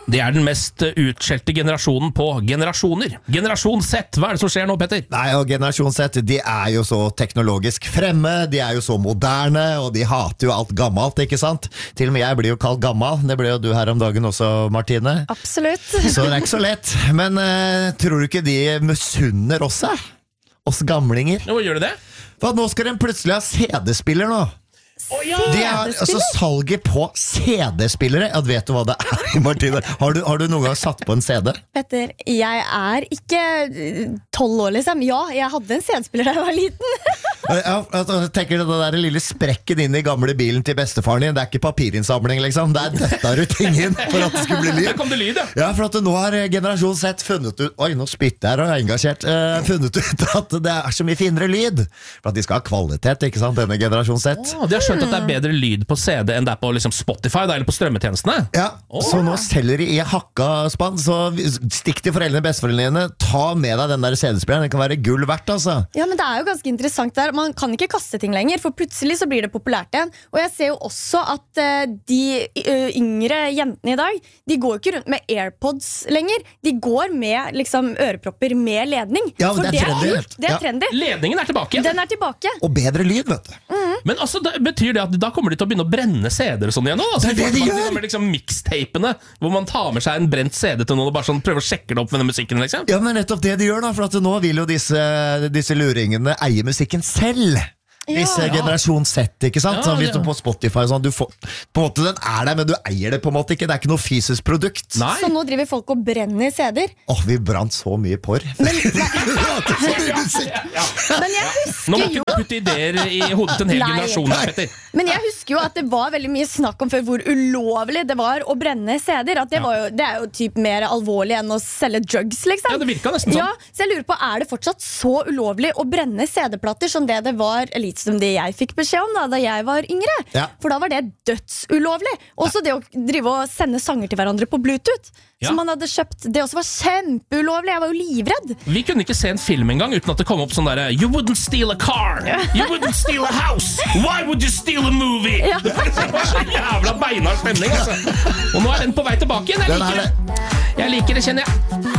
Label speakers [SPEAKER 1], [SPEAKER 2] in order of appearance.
[SPEAKER 1] Det den mest utskjelte generasjonen på generasjoner. Generasjon Z, hva det som skjer nå, Petter?
[SPEAKER 2] Nei, og Generasjon Z, de jo så teknologisk fremme, de jo så moderne, og de hater jo alt gammelt, ikke sant? Til og med jeg blir jo kalt gammal, det ble jo du her om dagen også, Martine.
[SPEAKER 3] Absolutt.
[SPEAKER 2] Så det ikke så lett. Men tror du ikke de misunner oss, oss gamlinger?
[SPEAKER 1] Nå gjør du det?
[SPEAKER 2] For nå skal de plutselig ha CD-spiller nå.
[SPEAKER 1] Ja.
[SPEAKER 2] Det altså salget på CD-spillere. Ja, vet du hva det Martine? Har du noen gang satt på en CD?
[SPEAKER 3] Petter, jeg ikke 12 år liksom. Ja, jeg hadde en CD-spiller da jeg var liten.
[SPEAKER 2] Jeg tenker det der lille sprekken inn i gamle bilen til bestefaren din. Det ikke papirinnsamling liksom. Der døtta du ting inn for at det skulle bli lyd.
[SPEAKER 1] Der kom det lyd, ja.
[SPEAKER 2] Ja, for at nå har Generasjon Z funnet ut. Oi, nå spytter jeg og engasjert. Funnet ut at det så mye finere lyd. For at de skal ha kvalitet, ikke sant, denne Generasjon Z.
[SPEAKER 1] De har skjønt at det bedre lyd på CD enn det på liksom Spotify da, eller på strømmetjenestene.
[SPEAKER 2] Ja, så nå selger de i hakka spann. Så stikk til foreldrene og besteforeldrene. Ta med deg den der CD-spilleren. Den kan være gull verdt, altså.
[SPEAKER 3] Ja, men det jo ganske interessant der. Man kan ikke kaste ting lenger, for plutselig så blir det populært igjen. Og jeg ser jo også at de yngre jentene i dag, de går ikke rundt med AirPods lenger. De går med liksom ørepropper med ledning.
[SPEAKER 2] Ja, men
[SPEAKER 3] for
[SPEAKER 2] det trendy.
[SPEAKER 3] Det trendy.
[SPEAKER 1] Ledningen tilbake.
[SPEAKER 3] Den tilbake.
[SPEAKER 2] Og bedre lyd, vet du.
[SPEAKER 1] Men altså, betyr det at da kommer de til å begynne å brenne CD-er og sånn igjen nå? Altså,
[SPEAKER 2] det de gjør!
[SPEAKER 1] Med liksom mixtapene, hvor man tar med seg en brent CD til noen og bare sånn prøver å sjekke det opp med den musikken, liksom.
[SPEAKER 2] Ja, men nettopp det de gjør da, for at nå vil jo disse luringene eie musikken selv. Disse Generasjon Z, ikke sant?
[SPEAKER 1] Ja,
[SPEAKER 2] hvis du på Spotify sånn, du får, på en måte den der, men du eier det på en måte ikke. Det ikke noe fysisk produkt.
[SPEAKER 1] Nei.
[SPEAKER 3] Så nå driver folk og brenner CD-er.
[SPEAKER 2] Vi brant så mye porr.
[SPEAKER 3] Men jeg husker
[SPEAKER 1] Nå måtte du putte ideer i hodet til en hel
[SPEAKER 3] Nei.
[SPEAKER 1] generasjon her, Petter.
[SPEAKER 3] Men jeg husker jo at det var veldig mye snakk om før hvor ulovlig det var å brenne CD-er. At det jo typ mer alvorlig enn å selge drugs, liksom.
[SPEAKER 1] Ja, det virket nesten sånn.
[SPEAKER 3] Ja, så jeg lurer på, det fortsatt så ulovlig å brenne CD-plater som det var litt som det jeg fikk beskjed om da jeg var yngre?
[SPEAKER 2] Ja.
[SPEAKER 3] For da var det dødsulovlig. Også det å drive og sende sanger til hverandre på Bluetooth, som man hadde kjøpt, det også var kjempeulovlig. Jeg var jo livredd.
[SPEAKER 1] Vi kunne ikke se en film engang uten at det kom opp sånn der You wouldn't steal a car, you wouldn't steal a house, why would you steal a movie?
[SPEAKER 3] Ja.
[SPEAKER 1] Det var så jævla beinhard stemning, altså. Og nå den på vei tilbake igjen. Jeg liker det, kjenner jeg.